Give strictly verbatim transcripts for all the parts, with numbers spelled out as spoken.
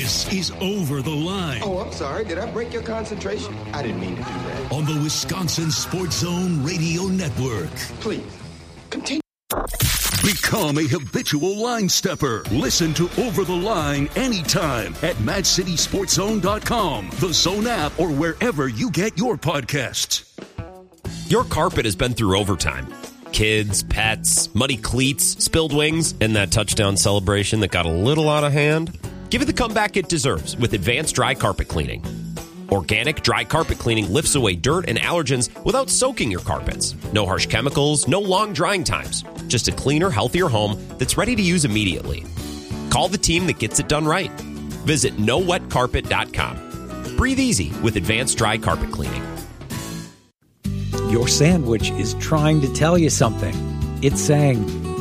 This is Over the Line. Oh, I'm sorry. Did I break your concentration? I didn't mean to do that. On the Wisconsin Sports Zone Radio Network. Please, continue. Become a habitual line stepper. Listen to Over the Line anytime at mad city sports zone dot com, the Zone app, or wherever you get your podcasts. Your carpet has been through overtime. Kids, pets, muddy cleats, spilled wings, and that touchdown celebration that got a little out of hand. Give it the comeback it deserves with Advanced Dry Carpet Cleaning. Organic dry carpet cleaning lifts away dirt and allergens without soaking your carpets. No harsh chemicals, no long drying times. Just a cleaner, healthier home that's ready to use immediately. Call the team that gets it done right. Visit no wet carpet dot com. Breathe easy with Advanced Dry Carpet Cleaning. Your sandwich is trying to tell you something. It's saying,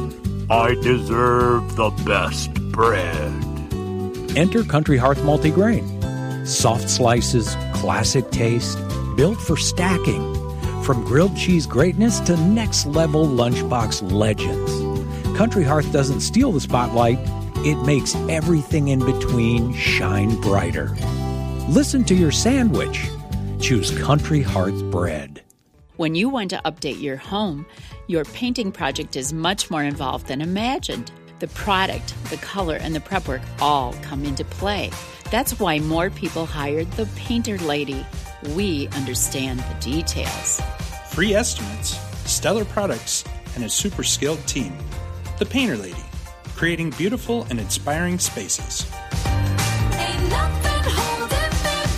I deserve the best bread. Enter Country Hearth Multigrain. Soft slices, classic taste, built for stacking. From grilled cheese greatness to next-level lunchbox legends. Country Hearth doesn't steal the spotlight. It makes everything in between shine brighter. Listen to your sandwich. Choose Country Hearth bread. When you want to update your home, your painting project is much more involved than imagined. The product, the color, and the prep work all come into play. That's why more people hired the Painter Lady. We understand the details. Free estimates, stellar products, and a super skilled team. The Painter Lady, creating beautiful and inspiring spaces. Ain't nothing holding me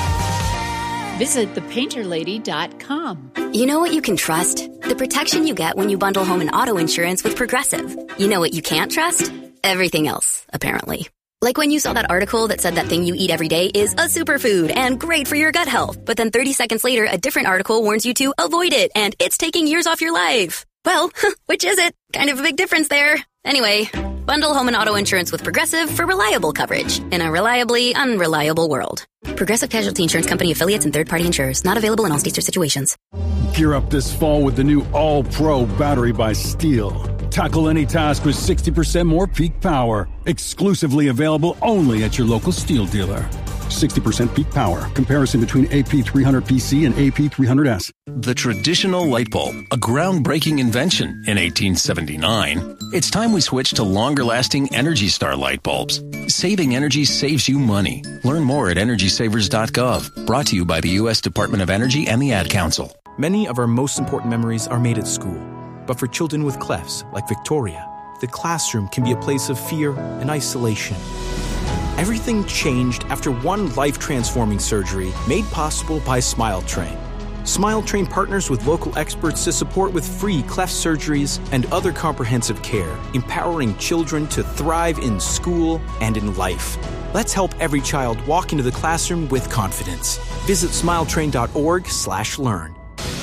back. Visit the painter lady dot com. You know what you can trust? The protection you get when you bundle home and auto insurance with Progressive. You know what you can't trust? Everything else, apparently. Like when you saw that article that said that thing you eat every day is a superfood and great for your gut health. But then thirty seconds later, a different article warns you to avoid it and it's taking years off your life. Well, which is it? Kind of a big difference there. Anyway, bundle home and auto insurance with Progressive for reliable coverage in a reliably unreliable world. Progressive Casualty Insurance Company affiliates and third-party insurers. Not available in all states or situations. Gear up this fall with the new All-Pro battery by Steel. Tackle any task with sixty percent more peak power. Exclusively available only at your local Steel dealer. sixty percent peak power. Comparison between A P three hundred P C and A P three hundred S. The traditional light bulb, a groundbreaking invention in eighteen seventy-nine. It's time we switch to longer-lasting Energy Star light bulbs. Saving energy saves you money. Learn more at energy savers dot gov. Brought to you by the U S Department of Energy and the Ad Council. Many of our most important memories are made at school. But for children with clefts, like Victoria, the classroom can be a place of fear and isolation. Everything changed after one life-transforming surgery made possible by Smile Train. Smile Train partners with local experts to support with free cleft surgeries and other comprehensive care, empowering children to thrive in school and in life. Let's help every child walk into the classroom with confidence. Visit smile train dot org slash learn.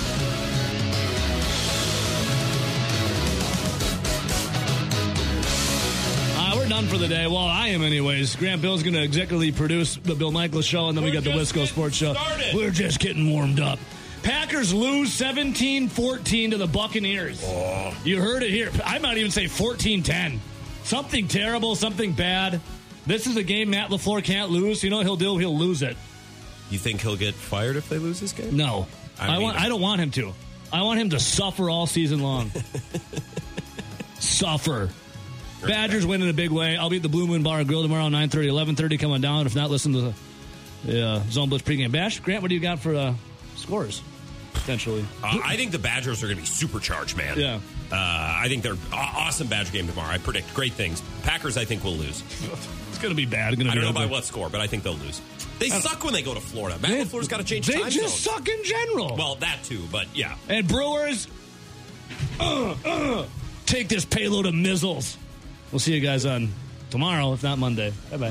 For the day. Well, I am anyways. Grant Bill's going to executively produce the Bill Michaels Show, and then We're we got the Wisco Sports Show. Started. We're just getting warmed up. Packers lose seventeen fourteen to the Buccaneers. Oh. You heard it here. I might even say fourteen ten. Something terrible, something bad. This is a game Matt LaFleur can't lose. You know what he'll do? He'll lose it. You think he'll get fired if they lose this game? No. I, I want. I don't want him to. I want him to suffer all season long. Suffer. Badgers win in a big way. I'll be at the Blue Moon Bar and Grill tomorrow, nine thirty, eleven thirty. Come on down. If not, listen to the uh, Zone Blitz pregame bash. Grant, what do you got for uh, scores, potentially? Uh, I think the Badgers are going to be supercharged, man. Yeah. Uh, I think they're awesome Badger game tomorrow. I predict great things. Packers, I think, will lose. It's going to be bad. Gonna I be don't know ugly. by what score, but I think they'll lose. They suck when they go to Florida. Matt LaFleur's got to change They time just zones. suck in general. Well, that too, but yeah. And Brewers, uh, uh, take this payload of missiles. We'll see you guys on tomorrow, if not Monday. Bye-bye.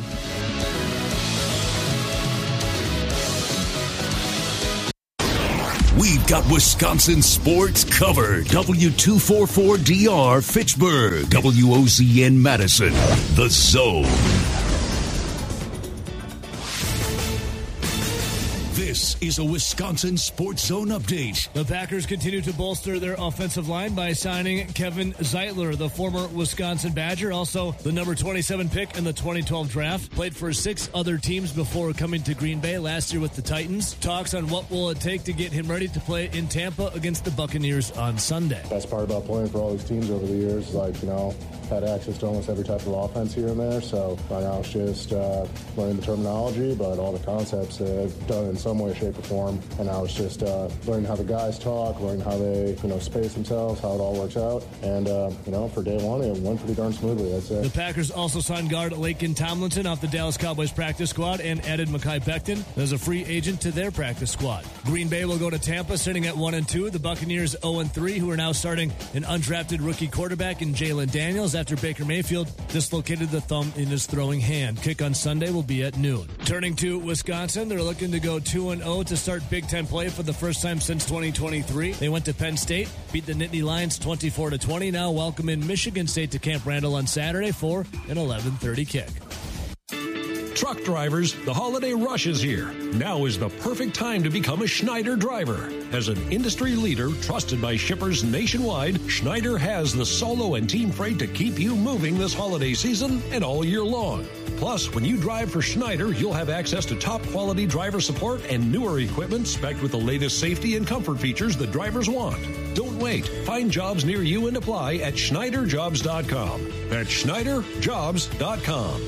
We've got Wisconsin sports covered. W two forty-four D R Fitchburg. W O Z N Madison. The Zone. This is a Wisconsin Sports Zone update. The Packers continue to bolster their offensive line by signing Kevin Zeitler, the former Wisconsin Badger, also the number twenty-seven pick in the twenty twelve draft. Played for six other teams before coming to Green Bay last year with the Titans. Talks on what will it take to get him ready to play in Tampa against the Buccaneers on Sunday. Best part about playing for all these teams over the years, like, you know, had access to almost every type of offense here and there. So right now it's just uh, learning the terminology, but all the concepts they've done in some way, shape, or form. And now it's just uh, learning how the guys talk, learning how they, you know, space themselves, how it all works out. And, uh, you know, for day one, it went pretty darn smoothly, I'd say. The Packers also signed guard Laken Tomlinson off the Dallas Cowboys practice squad and added Mekhi Becton as a free agent to their practice squad. Green Bay will go to Tampa sitting at one and two. The Buccaneers oh and three, who are now starting an undrafted rookie quarterback in Jalen Daniels after Baker Mayfield dislocated the thumb in his throwing hand. Kick on Sunday will be at noon. Turning to Wisconsin, they're looking to go two and oh to start Big Ten play for the first time since twenty twenty-three. They went to Penn State, beat the Nittany Lions twenty-four to twenty. Now welcome in Michigan State to Camp Randall on Saturday for an eleven thirty kick. Truck drivers, the holiday rush is here. Now is the perfect time to become a Schneider driver. As an industry leader trusted by shippers nationwide, Schneider has the solo and team freight to keep you moving this holiday season and all year long. Plus, when you drive for Schneider, you'll have access to top quality driver support and newer equipment spec'd with the latest safety and comfort features that drivers want. Don't wait. Find jobs near you and apply at Schneider Jobs dot com. That's Schneider Jobs dot com.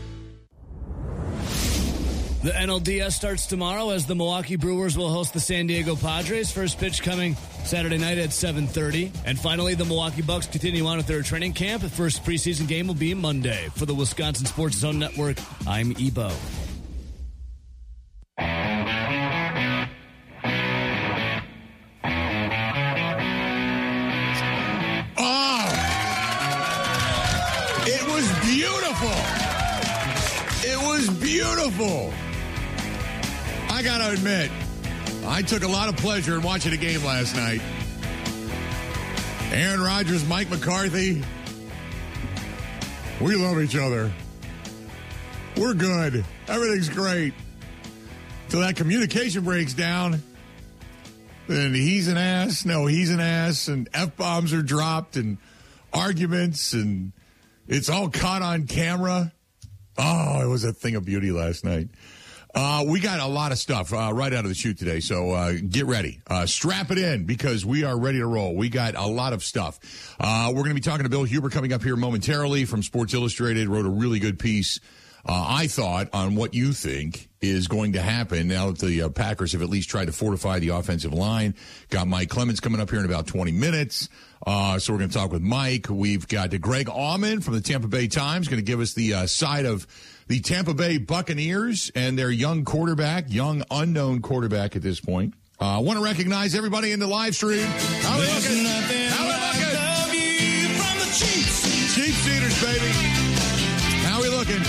The N L D S starts tomorrow as the Milwaukee Brewers will host the San Diego Padres. First pitch coming Saturday night at seven thirty. And finally, the Milwaukee Bucks continue on with their training camp. The first preseason game will be Monday. For the Wisconsin Sports Zone Network, I'm Ebo. Oh! It was beautiful! It was beautiful! I got to admit, I took a lot of pleasure in watching the game last night. Aaron Rodgers, Mike McCarthy, we love each other. We're good. Everything's great. Till that communication breaks down, then he's an ass, no, he's an ass, and F-bombs are dropped, and arguments, and it's all caught on camera. Oh, it was a thing of beauty last night. Uh, we got a lot of stuff uh, right out of the chute today, so uh, get ready. Uh, strap it in because we are ready to roll. We got a lot of stuff. Uh, we're going to be talking to Bill Huber coming up here momentarily from Sports Illustrated. Wrote a really good piece, uh, I thought, on what you think is going to happen now that the uh, Packers have at least tried to fortify the offensive line. Got Mike Clemens coming up here in about twenty minutes. Uh, so we're going to talk with Mike. We've got Greg Auman from the Tampa Bay Times going to give us the uh, side of the Tampa Bay Buccaneers and their young quarterback, young unknown quarterback at this point. I uh, want to recognize everybody in the live stream. How we looking? How we looking? Love you from the Chiefs. Chiefs Cedars, baby. How we looking?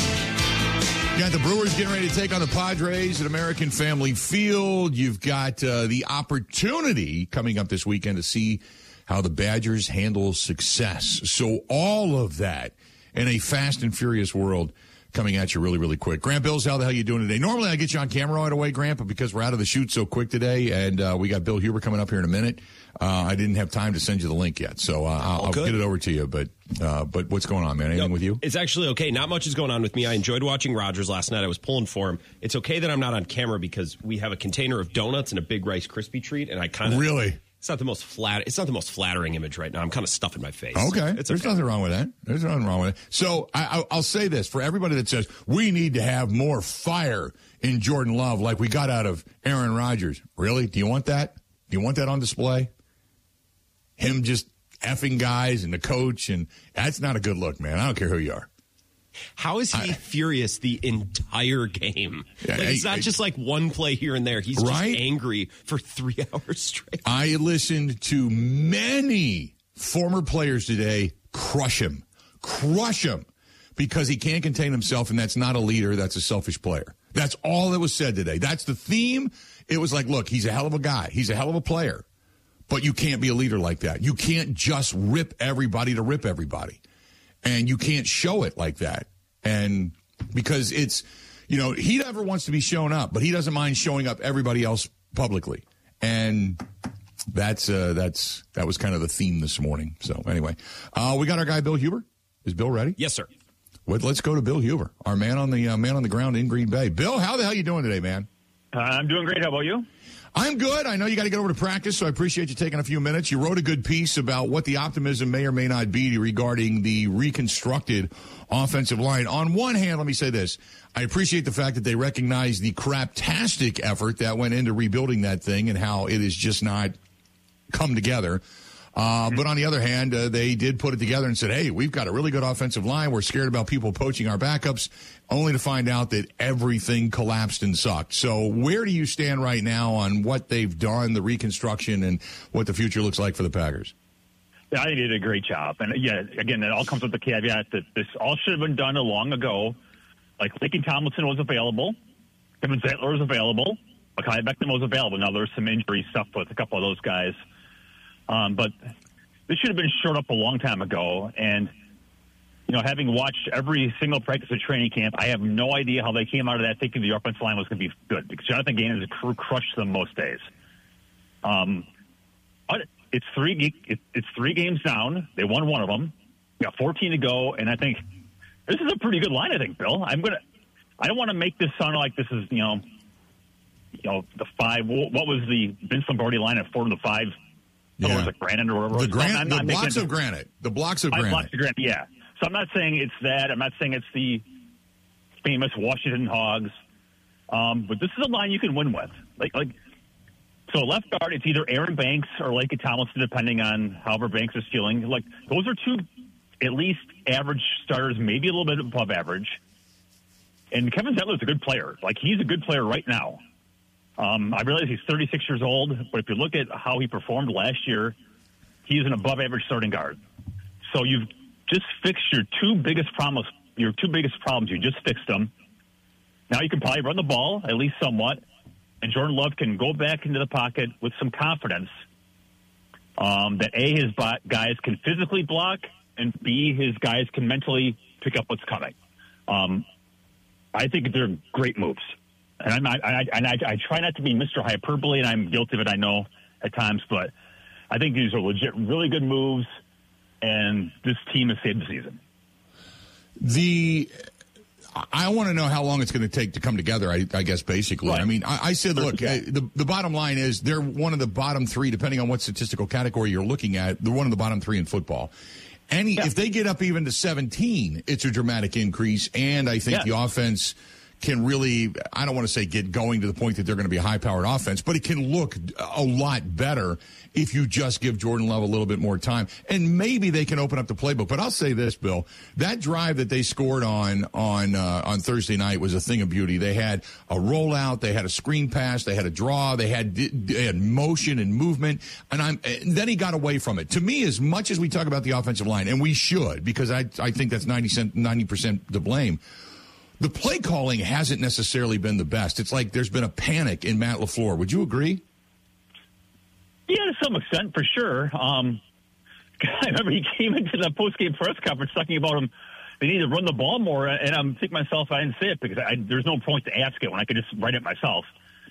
Got the Brewers getting ready to take on the Padres at American Family Field. You've got uh, the opportunity coming up this weekend to see how the Badgers handle success. So all of that in a fast and furious world coming at you really, really quick. Grant Bills, how the hell you doing today? Normally I get you on camera right away, Grant, but because we're out of the chute so quick today and uh, we got Bill Huber coming up here in a minute, uh, I didn't have time to send you the link yet. So uh, I'll, I'll get it over to you. But uh, but what's going on, man? Anything Yep. with you? It's actually okay. Not much is going on with me. I enjoyed watching Rodgers last night. I was pulling for him. It's okay that I'm not on camera because we have a container of donuts and a big Rice Krispie treat, and I kind of Really? It's not the most flat. It's not the most flattering image right now. I'm kind of stuffing my face. Okay. It's There's okay. nothing wrong with that. There's nothing wrong with it. So I, I, I'll say this for everybody that says we need to have more fire in Jordan Love like we got out of Aaron Rodgers. Really? Do you want that? Do you want that on display? Him just effing guys and the coach, and that's not a good look, man. I don't care who you are. How is he I, furious the entire game? Yeah, Like, it's I- not I- just like one play here and there. He's Right? just angry for three hours straight. I listened to many former players today crush him, crush him, because he can't contain himself, and that's not a leader. That's a selfish player. That's all that was said today. That's the theme. It was like, look, he's a hell of a guy. He's a hell of a player, but you can't be a leader like that. You can't just rip everybody to rip everybody, and you can't show it like that. And because it's, you know, he never wants to be shown up, but he doesn't mind showing up everybody else publicly. And that's uh, that's that was kind of the theme this morning. So anyway, uh, we got our guy Bill Huber. Is Bill ready? Yes, sir. Well, let's go to Bill Huber, our man on the uh, man on the ground in Green Bay. Bill, how the hell you doing today, man? Uh, I'm doing great. How about you? I'm good. I know you got to get over to practice, so I appreciate you taking a few minutes. You wrote a good piece about what the optimism may or may not be regarding the reconstructed offensive line. On one hand, let me say this. I appreciate the fact that they recognize the craptastic effort that went into rebuilding that thing and how it has just not come together. Uh, but on the other hand, uh, they did put it together and said, hey, we've got a really good offensive line. We're scared about people poaching our backups, only to find out that everything collapsed and sucked. So where do you stand right now on what they've done, the reconstruction, and what the future looks like for the Packers? Yeah, I think they did a great job. And, yeah, again, it all comes with the caveat that this all should have been done a long ago. Like, Laken Tomlinson was available. Kevin Zettler was available. Mekhi Becton was available. Now, there's some injury stuff with a couple of those guys. Um, but this should have been shored up a long time ago. And, you know, having watched every single practice of training camp, I have no idea how they came out of that thinking the offensive line was going to be good. Because Jonathan Gannon's crew crushed them most days. Um, but it's three it, it's three games down. They won one of them. We got fourteen to go, and I think this is a pretty good line. I think, Bill. I'm gonna. I don't want to make this sound like this is, you know, you know, the five. What was the Vince Lombardi line at four to the five? Yeah. Was it granite or whatever? The, gran- I'm the not blocks making, of granite. The blocks of five granite. Blocks of granite. Yeah. So I'm not saying it's that. I'm not saying it's the famous Washington Hogs. Um, but this is a line you can win with. Like, like. So left guard, it's either Aaron Banks or Laken Tomlinson, depending on however Banks is feeling. Like, those are two at least average starters, maybe a little bit above average. And Kevin Zettler's a good player. Like, he's a good player right now. Um, I realize he's thirty-six years old, but if you look at how he performed last year, he's an above-average starting guard. So you've just fixed your two biggest problems. Your two biggest problems, you just fixed them. Now you can probably run the ball, at least somewhat, and Jordan Love can go back into the pocket with some confidence um, that, A, his guys can physically block, and, B, his guys can mentally pick up what's coming. Um, I think they're great moves. And, I'm, I, I, and I, I try not to be Mister Hyperbole, and I'm guilty of it, I know, at times. But I think these are legit, really good moves, and this team has saved the season. The I want to know how long it's going to take to come together, I, I guess, basically. Right. I mean, I, I said, look, uh, the, the bottom line is they're one of the bottom three, depending on what statistical category you're looking at, they're one of the bottom three in football. Any yeah. If they get up even to seventeen, it's a dramatic increase, and I think yeah. the offense can really, I don't want to say get going to the point that they're going to be a high-powered offense, but it can look a lot better if you just give Jordan Love a little bit more time. And maybe they can open up the playbook. But I'll say this, Bill, that drive that they scored on on uh, on Thursday night was a thing of beauty. They had a rollout, they had a screen pass, they had a draw, they had, they had motion and movement, and, I'm, and then he got away from it. To me, as much as we talk about the offensive line, and we should, because I, I think that's ninety percent to blame, the play calling hasn't necessarily been the best. It's like there's been a panic in Matt LaFleur. Would you agree? Yeah, to some extent, for sure. Um, I remember he came into the post-game press conference talking about him. They need to run the ball more, and I'm thinking to myself, I didn't say it because I, there's no point to ask it when I could just write it myself.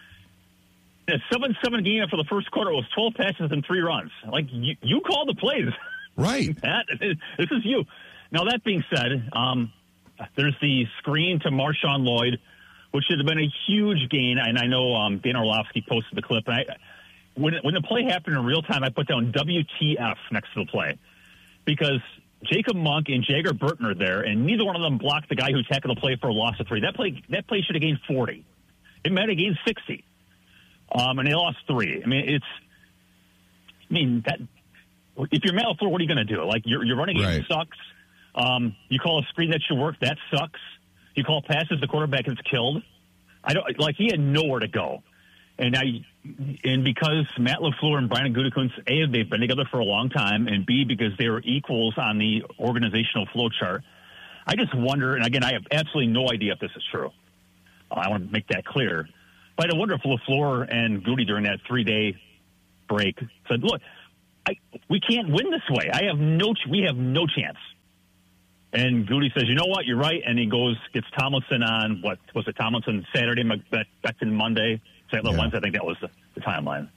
A seven seven game after the first quarter was twelve passes and three runs. Like, you, you call the plays. Right. Matt, this is you. Now, that being said, um, there's the screen to Marshawn Lloyd, which should have been a huge gain. And I know um, Dan Orlovsky posted the clip. And I, when, when the play happened in real time, I put down W T F next to the play. Because Jacob Monk and Jagger Burton are there, and neither one of them blocked the guy who tackled the play for a loss of three. That play that play should have gained forty. It might have gained sixty. Um, and they lost three. I mean, it's – I mean, that if you're Matt LaFleur, what are you going to do? Like, your, your running game Right. sucks. Um, you call a screen that should work, that sucks. You call passes, the quarterback gets killed. I don't like. He had nowhere to go, and now, and because Matt LaFleur and Brian Gutekunst, A, they've been together for a long time, and B, because they were equals on the organizational flow chart. I just wonder, and again, I have absolutely no idea if this is true. Uh, I want to make that clear, but I wonder if LaFleur and Goody during that three-day break said, "Look, I, we can't win this way. I have no. Ch- we have no chance." And Goody says, you know what, you're right. And he goes, gets Tomlinson on, what was it, Tomlinson Saturday, Becton Monday, Saturday, Yeah. Wednesday. I think that was the, the timeline.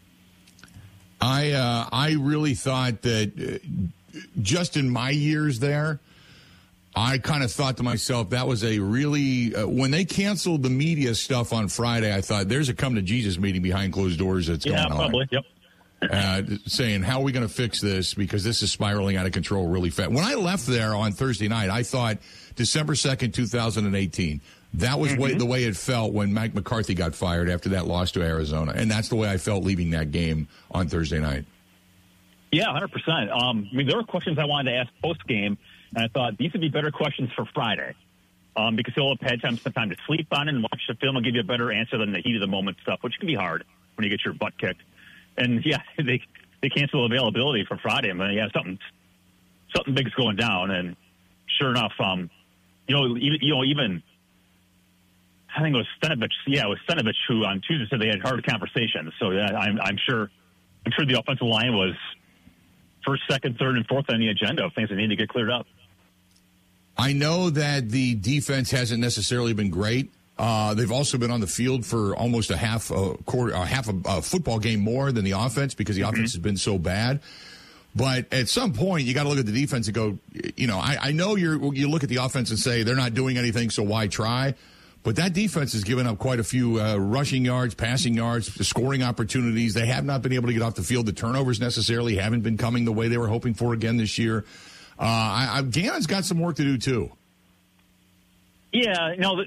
I uh, I really thought that uh, just in my years there, I kind of thought to myself that was a really uh, when they canceled the media stuff on Friday. I thought there's a come to Jesus meeting behind closed doors that's Yeah, going on. probably. Yep. Uh, saying how are we going to fix this because this is spiraling out of control really fast. When I left there on Thursday night, I thought December second, two thousand eighteen. That was Mm-hmm. way, the way it felt when Mike McCarthy got fired after that loss to Arizona, and that's the way I felt leaving that game on Thursday night. Yeah, one hundred percent. Um, I mean, there were questions I wanted to ask post-game, and I thought these would be better questions for Friday um, because you'll have had time, some time to sleep on it and watch the film and give you a better answer than the heat-of-the-moment stuff, which can be hard when you get your butt kicked. And, yeah, they they cancel availability for Friday. I mean, yeah, something something big's going down, and sure enough, um, you know, even, you know, even I think it was Stenovich. Yeah, it was Stenovich who on Tuesday said they had hard conversations. So yeah, I'm, I'm sure, I'm sure the offensive line was first, second, third, and fourth on the agenda of things that need to get cleared up. I know that the defense hasn't necessarily been great. Uh, they've also been on the field for almost a half a quarter, a half a, a football game more than the offense because the mm-hmm. offense has been so bad. But at some point, you got to look at the defense and go, you know, I, I know you're you look at the offense and say they're not doing anything, so why try? But that defense has given up quite a few uh, rushing yards, passing yards, scoring opportunities. They have not been able to get off the field. The turnovers necessarily haven't been coming the way they were hoping for again this year. Uh, I, I, Gannon's got some work to do, too. Yeah, no,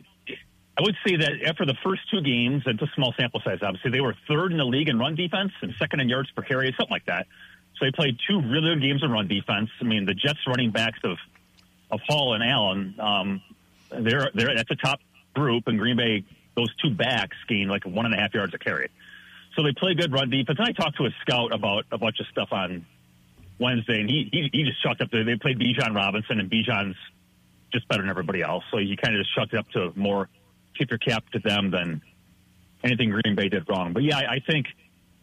I would say that after the first two games, it's a small sample size, obviously, they were third in the league in run defense and second in yards per carry, something like that. So they played two really good games in run defense. I mean, the Jets running backs of, of Hall and Allen, um, they're, they're, that's a top group, and Green Bay, those two backs gained like one and a half yards a carry. So they play good run defense. And I talked to a scout about a bunch of stuff on Wednesday, and he he, he just chalked up to, they played Bijan Robinson, and Bijan's just better than everybody else. So you kind of just chalked it up to more tip your cap to them than anything Green Bay did wrong. But yeah, I, I think,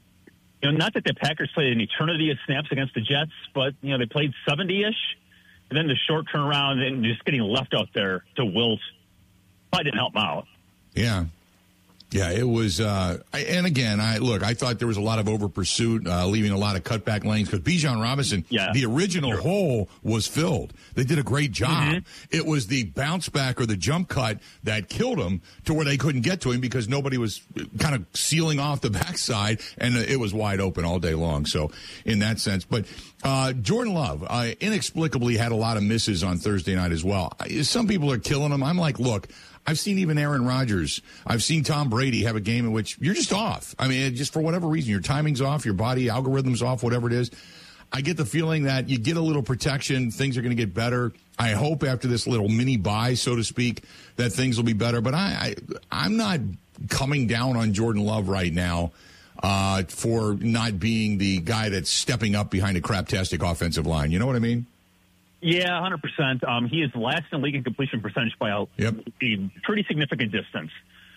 you know, not that the Packers played an eternity of snaps against the Jets, but, you know, they played seventy-ish, and then the short turnaround and just getting left out there to Wilt probably didn't help them out. Yeah. Yeah, it was, uh, I, and again, I look, I thought there was a lot of over pursuit, uh, leaving a lot of cutback lanes because Bijan Robinson, yeah. the original sure. hole was filled. They did a great job. Mm-hmm. It was the bounce back or the jump cut that killed him to where they couldn't get to him because nobody was kind of sealing off the backside, and it was wide open all day long. So, in that sense, but uh, Jordan Love uh, inexplicably had a lot of misses on Thursday night as well. Some people are killing him. I'm like, look. I've seen even Aaron Rodgers. I've seen Tom Brady have a game in which you're just off. I mean, just for whatever reason, your timing's off, your body algorithm's off, whatever it is. I get the feeling that you get a little protection, things are going to get better. I hope after this little mini bye, so to speak, that things will be better. But I, I I'm not coming down on Jordan Love right now uh, for not being the guy that's stepping up behind a craptastic offensive line. You know what I mean? Yeah, one hundred percent. Um, he is last in the league in completion percentage by a, yep. a pretty significant distance.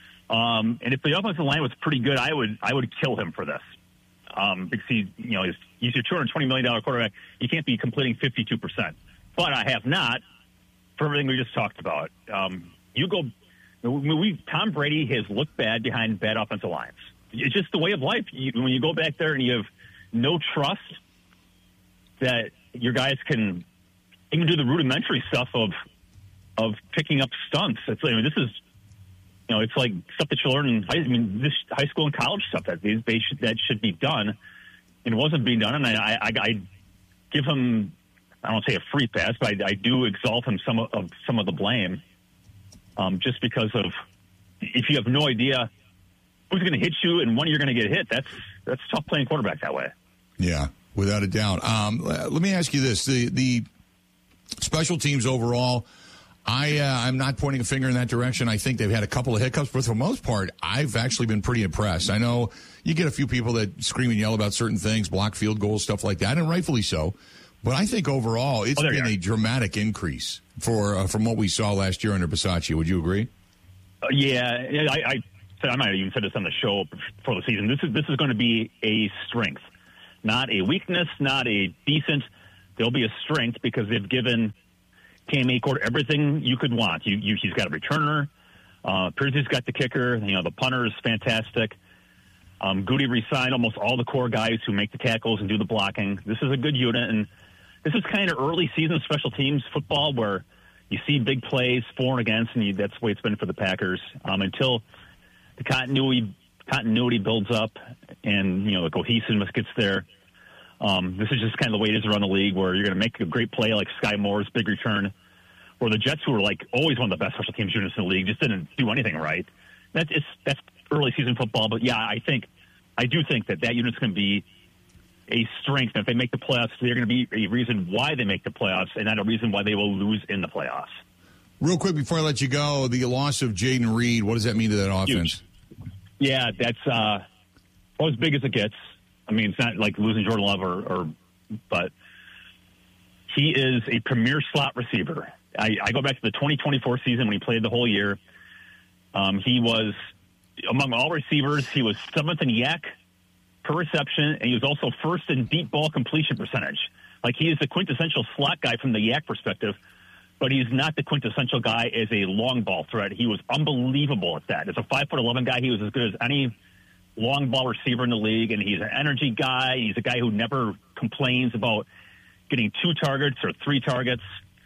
Um, and if the offensive line was pretty good, I would I would kill him for this. Um, because he, you know, he's, he's your two hundred twenty million dollars quarterback. You can't be completing fifty-two percent. But I have not for everything we just talked about. Um, you go, we Tom Brady has looked bad behind bad offensive lines. It's just the way of life. You, when you go back there and you have no trust that your guys can even do the rudimentary stuff of of picking up stunts. It's, I mean, this is, you know, it's like stuff that you learn in high, I mean, this high school and college stuff that they, they should, that should be done, and it wasn't being done. And I, I, I give him, I don't say a free pass, but I, I do exalt him some of, of some of the blame, um, just because of if you have no idea who's going to hit you and when you're going to get hit, that's that's tough playing quarterback that way. Yeah, without a doubt. Um, let me ask you this: the the special teams overall, I, uh, I'm not pointing a finger in that direction. I think they've had a couple of hiccups, but for the most part, I've actually been pretty impressed. I know you get a few people that scream and yell about certain things, block field goals, stuff like that, and rightfully so. But I think overall, it's oh, been a dramatic increase for uh, from what we saw last year under Bisaccia. Would you agree? Uh, yeah, I, I said I might have even said this on the show for the season. This is this is going to be a strength, not a weakness, not a decent. There'll be a strength because they've given Cam Acord, everything you could want. You, you, he's got a returner. Uh, Piercy's got the kicker. You know, the punter is fantastic. Um, Goody re-signed almost all the core guys who make the tackles and do the blocking. This is a good unit, and this is kind of early season special teams football where you see big plays for and against, and you, that's the way it's been for the Packers um, until the continuity continuity builds up and, you know, the cohesiveness gets there. Um, this is just kind of the way it is around the league where you're going to make a great play like Sky Moore's big return, or the Jets, who were like always one of the best special teams units in the league, just didn't do anything right. That's, it's, that's early season football, but yeah, I think I do think that that unit's going to be a strength. And if they make the playoffs, they're going to be a reason why they make the playoffs and not a reason why they will lose in the playoffs. Real quick before I let you go, the loss of Jaden Reed, what does that mean to that offense? Huge. Yeah, that's uh, well, as big as it gets. I mean, it's not like losing Jordan Love, or, or but he is a premier slot receiver. I, I go back to the twenty twenty-four season when he played the whole year. Um, he was, among all receivers, he was seventh in Y A C per reception, and he was also first in deep ball completion percentage. Like, he is the quintessential slot guy from the Y A C perspective, but he's not the quintessential guy as a long ball threat. He was unbelievable at that. As a five foot eleven guy, he was as good as any long ball receiver in the league, and he's an energy guy. He's a guy who never complains about getting two targets or three targets.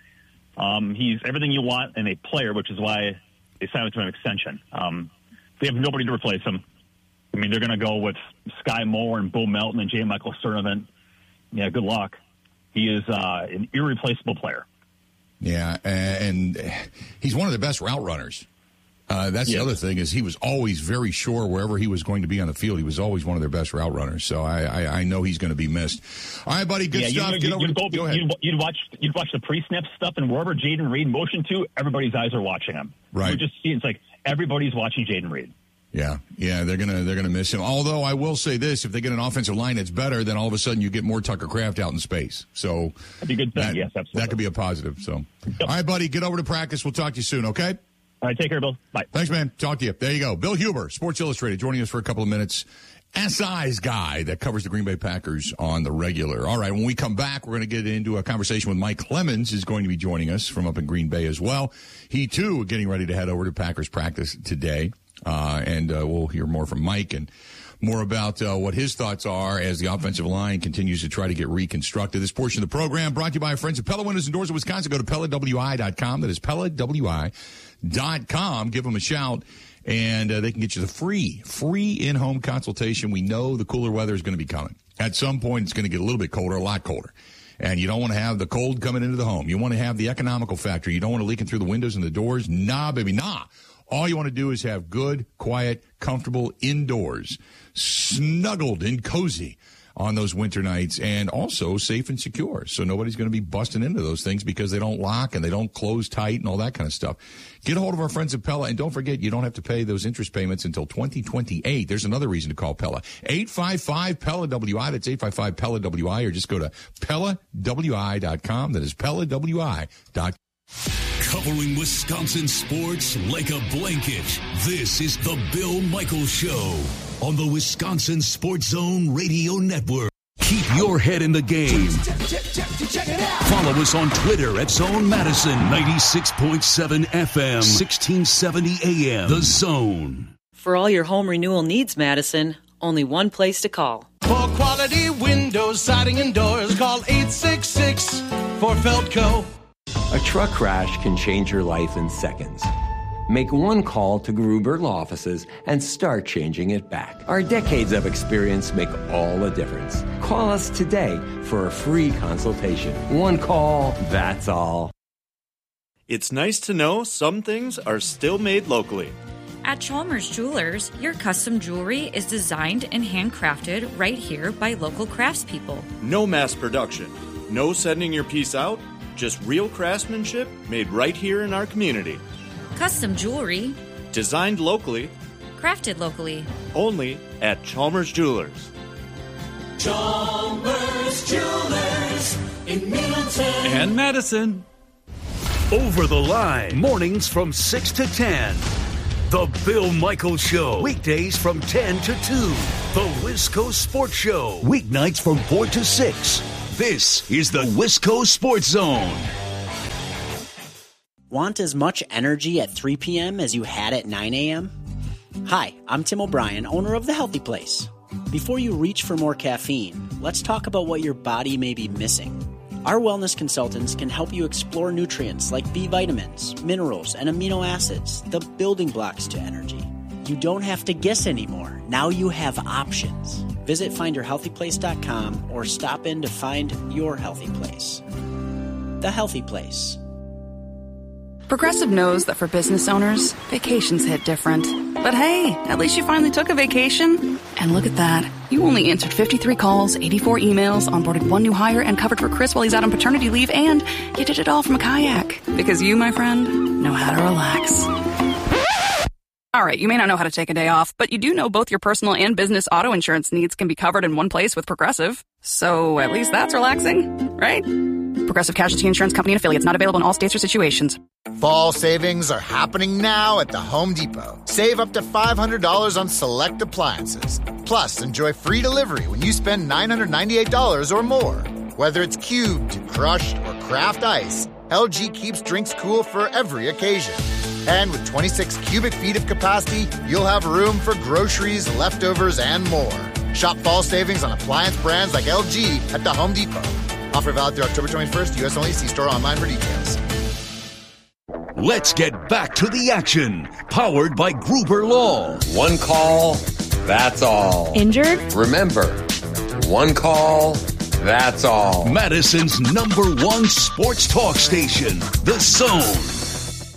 Um, he's everything you want in a player, which is why they signed him to an extension. Um, they have nobody to replace him. I mean, they're going to go with Sky Moore and Bo Melton and J. Michael Sturdivant. Yeah, good luck. He is uh, an irreplaceable player. Yeah, and he's one of the best route runners. Uh, that's yes. the other thing is he was always very sure wherever he was going to be on the field. He was always one of their best route runners. So I, I, I know he's going to be missed. All right, buddy, good yeah, stuff. You, Get you, over you, to, go, go ahead. You'd, you'd watch you'd watch the pre-snap stuff, and wherever Jaden Reed motioned to, everybody's eyes are watching him. Right. You just see it's like everybody's watching Jaden Reed. Yeah, yeah, they're gonna they're gonna miss him. Although I will say this: if they get an offensive line that's better, then all of a sudden you get more Tucker Kraft out in space. So that'd be a good thing. That, yes, absolutely. That could be a positive. So, yep. All right, buddy, get over to practice. We'll talk to you soon. Okay. All right, take care, Bill. Bye. Thanks, man. Talk to you. There you go. Bill Huber, Sports Illustrated, joining us for a couple of minutes. S I's guy that covers the Green Bay Packers on the regular. All right, when we come back, we're going to get into a conversation with Mike Clemens, is going to be joining us from up in Green Bay as well. He, too, getting ready to head over to Packers practice today. Uh, and uh, we'll hear more from Mike and more about uh, what his thoughts are as the offensive line continues to try to get reconstructed. This portion of the program brought to you by our friends at Pella Windows and Doors of Wisconsin. Go to Pella W I dot com. That is Pella W I dot com. Give them a shout, and uh, they can get you the free, free in-home consultation. We know the cooler weather is going to be coming. At some point, it's going to get a little bit colder, a lot colder. And you don't want to have the cold coming into the home. You want to have the economical factor. You don't want it leaking through the windows and the doors. Nah, baby, nah. All you want to do is have good, quiet, comfortable indoors, snuggled and cozy on those winter nights, and also safe and secure. So nobody's going to be busting into those things because they don't lock and they don't close tight and all that kind of stuff. Get a hold of our friends at Pella, and don't forget, you don't have to pay those interest payments until twenty twenty-eight. There's another reason to call Pella. eight five five P E L A W I. That's eight five five P E L A W I, or just go to Pella W I dot com. That is Pella W I dot com. Covering Wisconsin sports like a blanket. This is the Bill Michaels Show on the Wisconsin Sports Zone Radio Network. Keep your head in the game. Follow us on Twitter at Zone Madison, ninety-six point seven F M, sixteen seventy A M. The Zone. For all your home renewal needs, Madison, only one place to call. For quality windows, siding, and doors, call eight six six for Feldco. A truck crash can change your life in seconds. Make one call to Gruber Law Offices and start changing it back. Our decades of experience make all the difference. Call us today for a free consultation. One call, that's all. It's nice to know some things are still made locally. At Chalmers Jewelers, your custom jewelry is designed and handcrafted right here by local craftspeople. No mass production. No sending your piece out. Just real craftsmanship made right here in our community. Custom jewelry. Designed locally. Crafted locally. Only at Chalmers Jewelers. Chalmers Jewelers in Middleton And Madison. Over the Line, mornings from six to ten. The Bill Michaels Show, weekdays from ten to two. The Wisco Sports Show, weeknights from four to six. This is the Wisco Sports Zone. Want as much energy at three p.m. as you had at nine a.m.? Hi, I'm Tim O'Brien, owner of The Healthy Place. Before you reach for more caffeine, let's talk about what your body may be missing. Our wellness consultants can help you explore nutrients like B vitamins, minerals, and amino acids, the building blocks to energy. You don't have to guess anymore. Now you have options. Visit find your healthy place dot com or stop in to find your healthy place. The Healthy Place. Progressive knows that for business owners, vacations hit different. But hey, at least you finally took a vacation. And look at that. You only answered fifty-three calls, eighty-four emails, onboarded one new hire, and covered for Chris while he's out on paternity leave, and you did it all from a kayak. Because you, my friend, know how to relax. All right, you may not know how to take a day off, but you do know both your personal and business auto insurance needs can be covered in one place with Progressive. So at least that's relaxing, right? Progressive Casualty Insurance Company and Affiliates, not available in all states or situations. Fall savings are happening now at the Home Depot. Save up to five hundred dollars on select appliances. Plus, enjoy free delivery when you spend nine hundred ninety-eight dollars or more. Whether it's cubed, crushed, or craft ice, L G keeps drinks cool for every occasion. And with twenty-six cubic feet of capacity, you'll have room for groceries, leftovers, and more. Shop fall savings on appliance brands like L G at the Home Depot. Offer valid through October twenty-first, U S only. See store online for details. Let's get back to the action. Powered by Gruber Law. One call, that's all. Injured? Remember, one call, that's all. Madison's number one sports talk station, The Zone.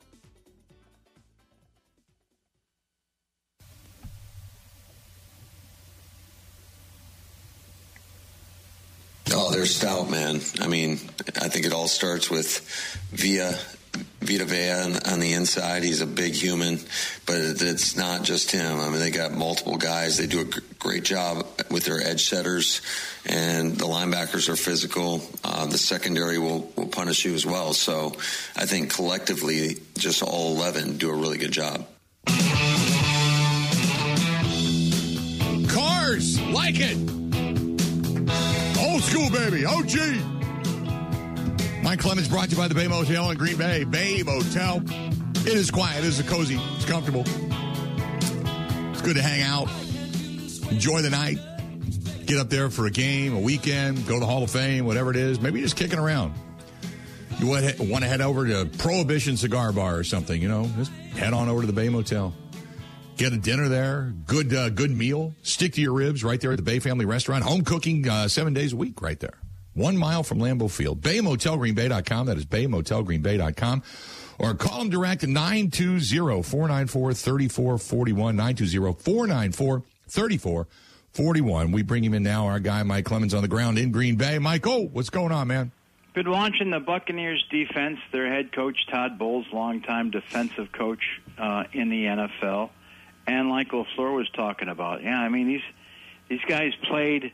Oh, they're stout, man. I mean, I think it all starts with Via, Vita Vea on, on the inside. He's a big human, but it's not just him. I mean, they got multiple guys. They do a g- great job with their edge setters, and the linebackers are physical. Uh, the secondary will, will punish you as well. So I think collectively, just all eleven do a really good job. Cars, like it. Old school, baby. O G. Mike Clemens brought to you by the Bay Motel in Green Bay. Bay Motel. It is quiet. It is cozy. It's comfortable. It's good to hang out. Enjoy the night. Get up there for a game, a weekend, go to the Hall of Fame, whatever it is. Maybe just kicking around. You want to head over to Prohibition Cigar Bar or something, you know? Just head on over to the Bay Motel. Get a dinner there. Good uh, good meal. Stick to your ribs right there at the Bay Family Restaurant. Home cooking uh, seven days a week right there. One mile from Lambeau Field. Bay Motel Green Bay dot com. That is Bay Motel Green Bay dot com. Or call them direct at nine two zero, four nine four, three four four one. nine two zero, four nine four, three four four one. We bring him in now. Our guy, Mike Clemens, on the ground in Green Bay. Mike, oh, what's going on, man? Been watching the Buccaneers defense. Their head coach, Todd Bowles, longtime defensive coach uh, in the N F L. And like LaFleur was talking about, yeah, I mean, these these guys played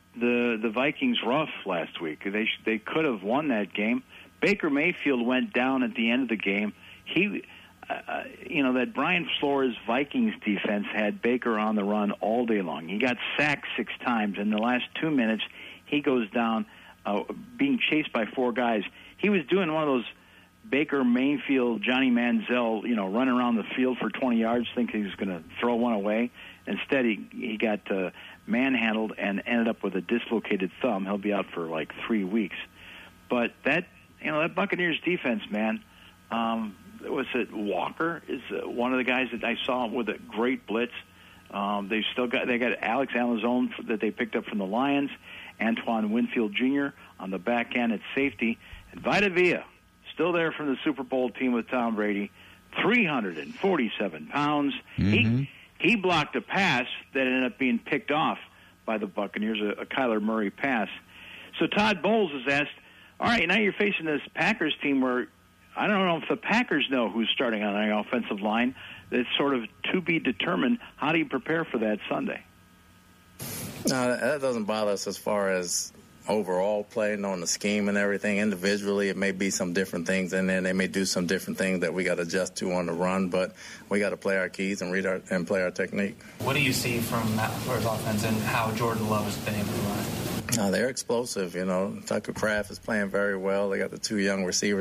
the the Vikings rough last week. They they could have won that game. Baker Mayfield went down at the end of the game. He, uh, you know, that Brian Flores Vikings defense had Baker on the run all day long. He got sacked six times. In the last two minutes, he goes down uh, being chased by four guys. He was doing one of those Baker Mayfield, Johnny Manziel, you know, running around the field for twenty yards, thinking he was going to throw one away. Instead, he he got uh, manhandled and ended up with a dislocated thumb. He'll be out for like three weeks. But that, you know, that Buccaneers defense, man, um, was it Walker is uh, one of the guys that I saw with a great blitz. Um, they still got they got Alex Alazone that they picked up from the Lions, Antoine Winfield Junior on the back end at safety, and Vita Vea. Still there from the Super Bowl team with Tom Brady, three hundred forty-seven pounds. Mm-hmm. He he blocked a pass that ended up being picked off by the Buccaneers, a, a Kyler Murray pass. So Todd Bowles is asked, all right, now you're facing this Packers team where I don't know if the Packers know who's starting on the offensive line. It's sort of to be determined. How do you prepare for that Sunday? No, that doesn't bother us as far as overall play, knowing the scheme and everything. Individually, it may be some different things in there. They may do some different things that we got to adjust to on the run, but we got to play our keys and read our and play our technique. What do you see from Matt LaFleur's offense and how Jordan Love has been able to run? Uh, they're explosive, you know. Tucker Kraft is playing very well. They got the two young receivers